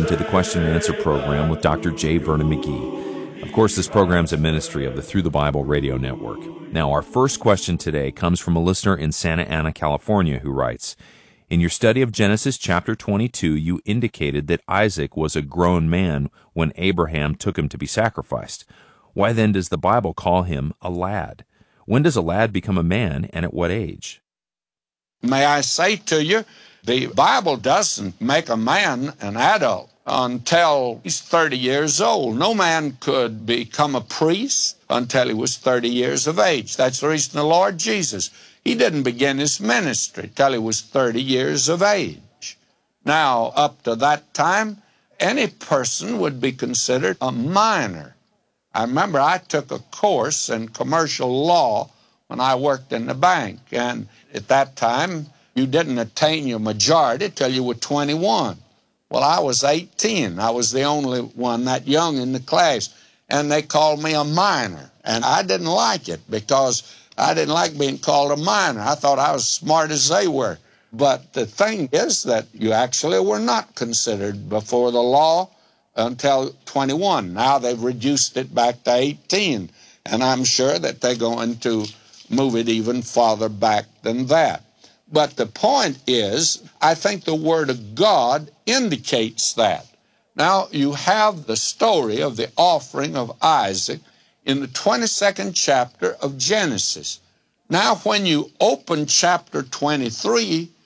to the Question and Answer program with Dr. J. Vernon McGee. Of course, this program is a ministry of the Through the Bible radio network. Now, our first question today comes from a listener in Santa Ana, California, who writes, in your study of Genesis chapter 22, you indicated that Isaac was a grown man when Abraham took him to be sacrificed. Why then does the Bible call him a lad? When does a lad become a man, and at what age? May I say to you, the Bible doesn't make a man an adult until he's 30 years old. No man could become a priest until he was 30 years of age. That's the reason the Lord Jesus, he didn't begin his ministry till he was 30 years of age. Now, up to that time, any person would be considered a minor. I remember I took a course in commercial law when I worked in the bank, and at that time, you didn't attain your majority till you were 21. Well, I was 18. I was the only one that young in the class, and they called me a minor, and I didn't like it because I didn't like being called a minor. I thought I was smart as they were. But the thing is that you actually were not considered before the law until 21. Now they've reduced it back to 18, and I'm sure that they're going to move it even farther back than that. But the point is, I think the Word of God indicates that. Now, you have the story of the offering of Isaac in the 22nd chapter of Genesis. Now, when you open chapter 23,